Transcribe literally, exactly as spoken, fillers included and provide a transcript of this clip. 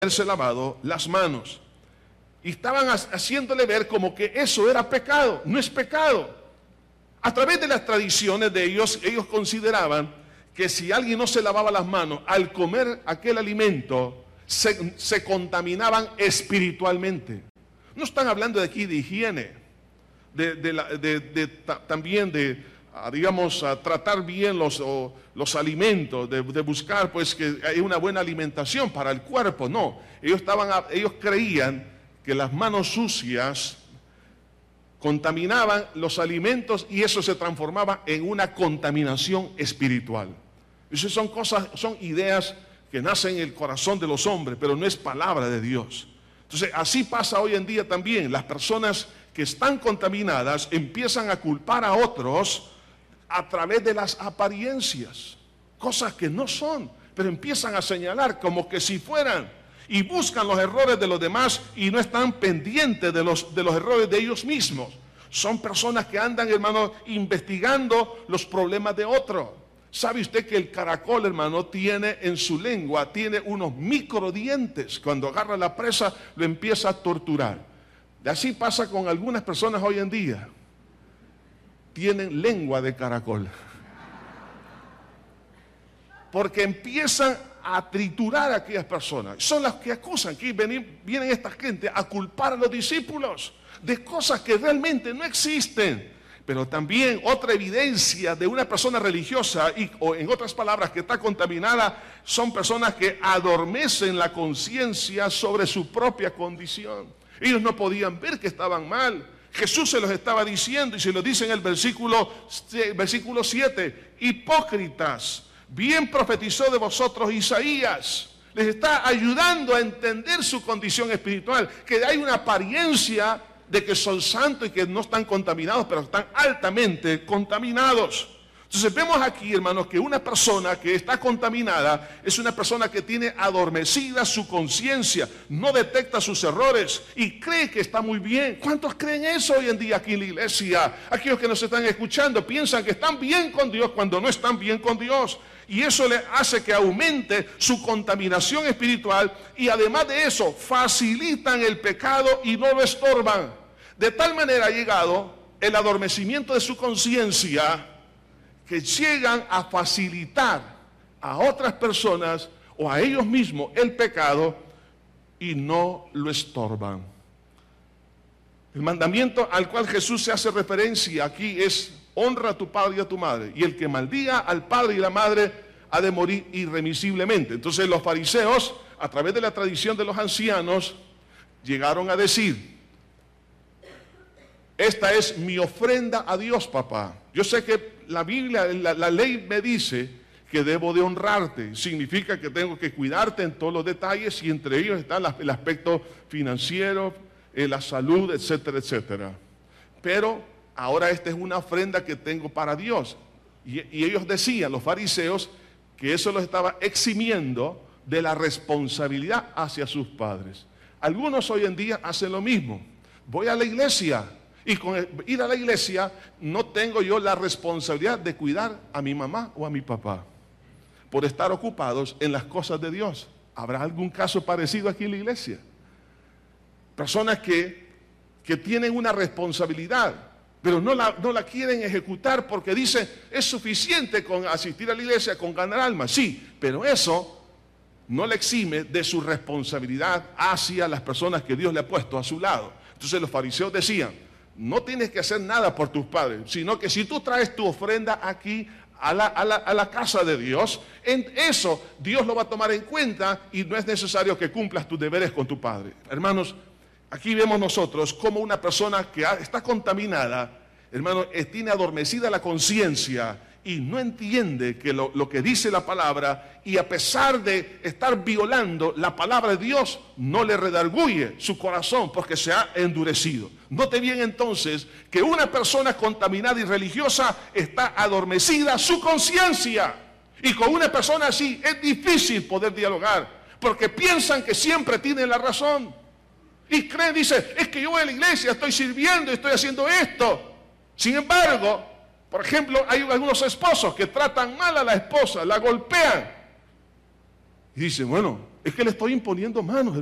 haberse lavado las manos. Y estaban haciéndole ver como que eso era pecado. No es pecado. A través de las tradiciones de ellos, ellos consideraban que si alguien no se lavaba las manos al comer aquel alimento, se, se contaminaban espiritualmente. No están hablando de aquí de higiene, de, de, la, de, de ta, también de, uh, digamos, uh, tratar bien los, uh, los alimentos, de, de buscar pues que hay una buena alimentación para el cuerpo. No, ellos, estaban, ellos creían que las manos sucias contaminaban los alimentos y eso se transformaba en una contaminación espiritual. Esas son cosas, son ideas que nacen en el corazón de los hombres, pero no es palabra de Dios. Entonces, así pasa hoy en día también. Las personas que están contaminadas empiezan a culpar a otros a través de las apariencias, cosas que no son, pero empiezan a señalar como que si fueran, y buscan los errores de los demás y no están pendientes de los, de los errores de ellos mismos. Son personas que andan, hermano, investigando los problemas de otros. ¿Sabe usted que el caracol, hermano, tiene en su lengua, tiene unos microdientes? Cuando agarra la presa, lo empieza a torturar. Y así pasa con algunas personas hoy en día. Tienen lengua de caracol. Porque empiezan a triturar a aquellas personas. Son las que acusan, que vienen, vienen esta gente a culpar a los discípulos de cosas que realmente no existen. Pero también otra evidencia de una persona religiosa, y, o en otras palabras, que está contaminada, son personas que adormecen la conciencia sobre su propia condición. Ellos no podían ver que estaban mal. Jesús se los estaba diciendo, y se lo dice en el versículo, versículo siete, hipócritas, bien profetizó de vosotros Isaías. Les está ayudando a entender su condición espiritual, que hay una apariencia de que son santos y que no están contaminados, pero están altamente contaminados. Entonces vemos aquí, hermanos, que una persona que está contaminada es una persona que tiene adormecida su conciencia, no detecta sus errores y cree que está muy bien. ¿Cuántos creen eso hoy en día aquí en la iglesia? Aquellos que nos están escuchando piensan que están bien con Dios cuando no están bien con Dios. Y eso le hace que aumente su contaminación espiritual y además de eso facilitan el pecado y no lo estorban. De tal manera ha llegado el adormecimiento de su conciencia que llegan a facilitar a otras personas o a ellos mismos el pecado y no lo estorban. El mandamiento al cual Jesús se hace referencia aquí es: honra a tu padre y a tu madre, y el que maldiga al padre y la madre ha de morir irremisiblemente. Entonces los fariseos, a través de la tradición de los ancianos, llegaron a decir: esta es mi ofrenda a Dios, papá. Yo sé que la Biblia, la, la ley me dice que debo de honrarte. Significa que tengo que cuidarte en todos los detalles y entre ellos está la, el aspecto financiero, eh, la salud, etcétera, etcétera. Pero ahora esta es una ofrenda que tengo para Dios. Y, y ellos decían, los fariseos, que eso los estaba eximiendo de la responsabilidad hacia sus padres. Algunos hoy en día hacen lo mismo. Voy a la iglesia. Y con ir a la iglesia no tengo yo la responsabilidad de cuidar a mi mamá o a mi papá por estar ocupados en las cosas de Dios. ¿Habrá algún caso parecido aquí en la iglesia? Personas que, que tienen una responsabilidad, pero no la, no la quieren ejecutar porque dicen, es suficiente con asistir a la iglesia, con ganar almas. Sí, pero eso no le exime de su responsabilidad hacia las personas que Dios le ha puesto a su lado. Entonces los fariseos decían, no tienes que hacer nada por tus padres, sino que si tú traes tu ofrenda aquí a la, a la, a la casa de Dios, en eso Dios lo va a tomar en cuenta y no es necesario que cumplas tus deberes con tu padre. Hermanos, aquí vemos nosotros como una persona que está contaminada, hermano, tiene adormecida la conciencia y no entiende que lo, lo que dice la palabra, y a pesar de estar violando la palabra de Dios, no le redarguye su corazón porque se ha endurecido. Note bien entonces que una persona contaminada y religiosa está adormecida su conciencia, y con una persona así es difícil poder dialogar porque piensan que siempre tienen la razón y creen, dice, es que yo voy a la iglesia, estoy sirviendo, estoy haciendo esto. Sin embargo, por ejemplo, hay algunos esposos que tratan mal a la esposa, la golpean. Y dicen, bueno, Es que le estoy imponiendo manos.